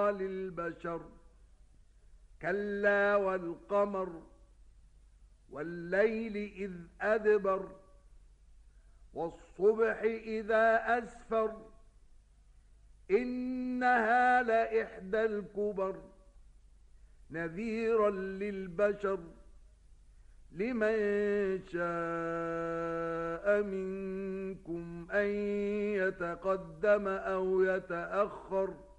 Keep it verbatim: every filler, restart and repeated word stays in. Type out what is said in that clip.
للبشر كلا والقمر والليل إذ أدبر والصبح إذا أسفر إنها لإحدى الكبر نذيرا للبشر لمن شاء منكم أن يتقدم أو يتأخر